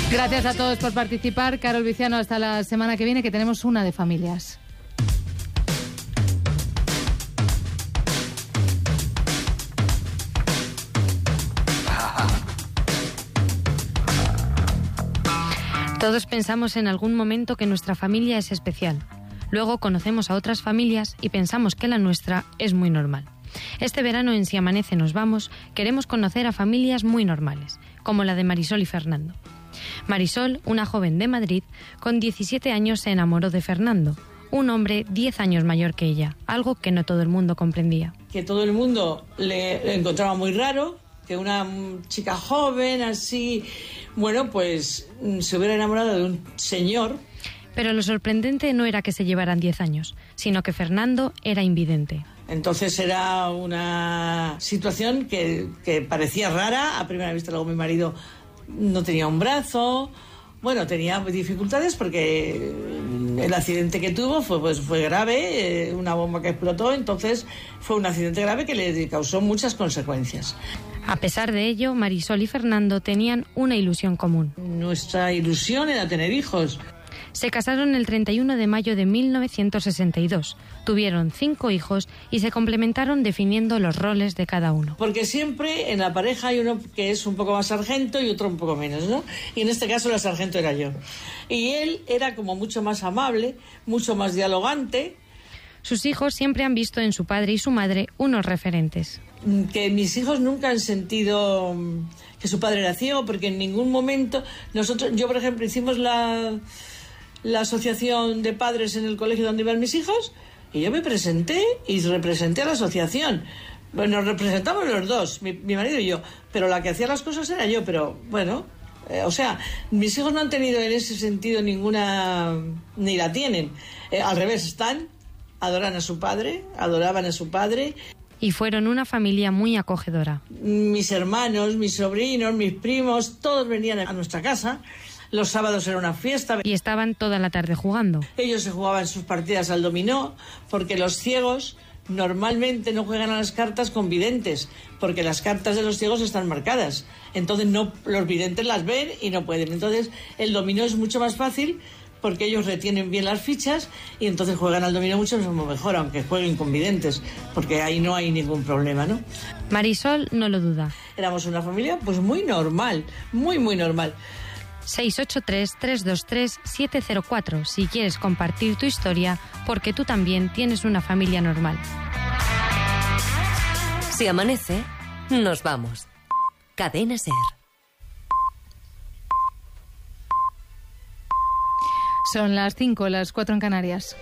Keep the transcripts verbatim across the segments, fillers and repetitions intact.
Gracias a todos por participar. Carol Viciano, hasta la semana que viene, que tenemos una de familias. Todos pensamos en algún momento que nuestra familia es especial. Luego conocemos a otras familias y pensamos que la nuestra es muy normal. Este verano en Si Amanece Nos Vamos queremos conocer a familias muy normales, como la de Marisol y Fernando. Marisol, una joven de Madrid, con diecisiete años se enamoró de Fernando, un hombre diez años mayor que ella, algo que no todo el mundo comprendía. Que todo el mundo le, le encontraba muy raro, que una chica joven así, bueno, pues se hubiera enamorado de un señor. Pero lo sorprendente no era que se llevaran diez años, sino que Fernando era invidente. Entonces era una situación que, que parecía rara a primera vista. Luego mi marido no tenía un brazo, bueno, tenía dificultades porque el accidente que tuvo fue, pues, fue grave, una bomba que explotó, entonces fue un accidente grave que le causó muchas consecuencias. A pesar de ello, Marisol y Fernando tenían una ilusión común. Nuestra ilusión era tener hijos. Se casaron el treinta y uno de mayo de mil novecientos sesenta y dos, tuvieron cinco hijos y se complementaron definiendo los roles de cada uno. Porque siempre en la pareja hay uno que es un poco más sargento y otro un poco menos, ¿no? Y en este caso la sargento era yo. Y él era como mucho más amable, mucho más dialogante. Sus hijos siempre han visto en su padre y su madre unos referentes. Que mis hijos nunca han sentido que su padre era ciego, porque en ningún momento nosotros, yo por ejemplo hicimos la... la asociación de padres en el colegio donde iban mis hijos, y yo me presenté y representé a la asociación. Bueno, nos representamos los dos, mi, mi marido y yo, pero la que hacía las cosas era yo, pero bueno, eh, o sea, mis hijos no han tenido en ese sentido ninguna, ni la tienen. Eh, al revés, están, adoran a su padre, adoraban a su padre. Y fueron una familia muy acogedora. Mis hermanos, mis sobrinos, mis primos, todos venían a nuestra casa. Los sábados era una fiesta. Y estaban toda la tarde jugando. Ellos se jugaban sus partidas al dominó, porque los ciegos normalmente no juegan a las cartas con videntes, porque las cartas de los ciegos están marcadas. Entonces no, los videntes las ven y no pueden. Entonces el dominó es mucho más fácil, porque ellos retienen bien las fichas y entonces juegan al dominó mucho mejor, aunque jueguen con videntes, porque ahí no hay ningún problema, ¿no? Marisol no lo duda. Éramos una familia pues muy normal, muy muy normal. seis ocho tres, tres dos tres, siete cero cuatro si quieres compartir tu historia, porque tú también tienes una familia normal. Si amanece, nos vamos. Cadena SER. Son las cinco, las cuatro en Canarias.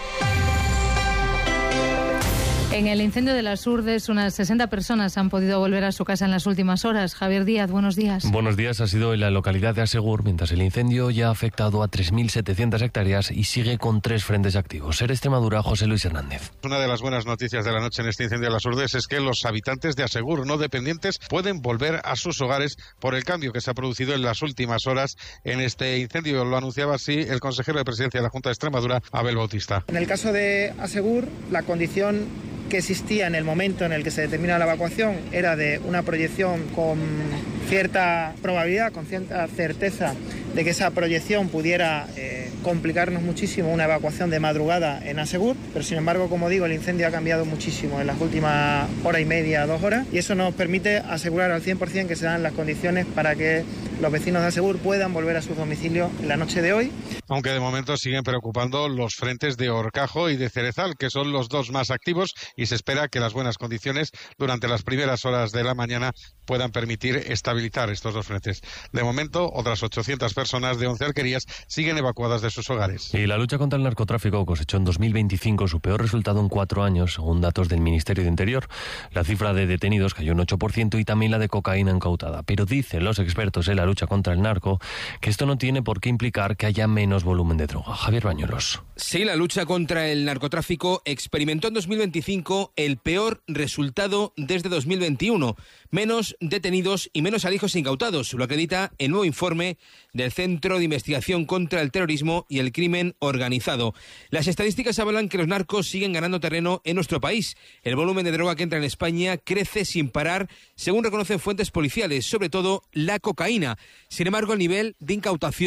En el incendio de las Urdes, unas sesenta personas han podido volver a su casa en las últimas horas. Javier Díaz, buenos días. Buenos días. Ha sido en la localidad de Asegur, mientras el incendio ya ha afectado a tres mil setecientas hectáreas y sigue con tres frentes activos. SER Extremadura, José Luis Hernández. Una de las buenas noticias de la noche en este incendio de las Urdes es que los habitantes de Asegur no dependientes pueden volver a sus hogares por el cambio que se ha producido en las últimas horas en este incendio. Lo anunciaba así el consejero de Presidencia de la Junta de Extremadura, Abel Bautista. En el caso de Asegur, la condición que existía en el momento en el que se determina la evacuación era de una proyección con cierta probabilidad, con cierta certeza de que esa proyección pudiera eh, complicarnos muchísimo una evacuación de madrugada en Asegur, pero sin embargo, como digo, el incendio ha cambiado muchísimo en las últimas hora y media, dos horas, y eso nos permite asegurar al cien por ciento que se dan las condiciones para que los vecinos de Asegur puedan volver a sus domicilios en la noche de hoy. Aunque de momento siguen preocupando los frentes de Horcajo y de Cerezal, que son los dos más activos, y se espera que las buenas condiciones durante las primeras horas de la mañana puedan permitir estabilizar estos dos frentes. De momento, otras ochocientas personas de once alquerías siguen evacuadas de sus hogares. Y la lucha contra el narcotráfico cosechó en dos mil veinticinco su peor resultado en cuatro años, según datos del Ministerio de Interior. La cifra de detenidos cayó un ocho por ciento y también la de cocaína incautada. Pero dicen los expertos en la lucha contra el narco que esto no tiene por qué implicar que haya menos volumen de droga. Javier Bañuelos. Sí, la lucha contra el narcotráfico experimentó en dos mil veinticinco el peor resultado desde dos mil veintiuno. Menos detenidos y menos alijos incautados, lo acredita el nuevo informe del Centro de Investigación contra el Terrorismo y el Crimen Organizado. Las estadísticas avalan que los narcos siguen ganando terreno en nuestro país. El volumen de droga que entra en España crece sin parar, según reconocen fuentes policiales, sobre todo la cocaína. Sin embargo, el nivel de incautación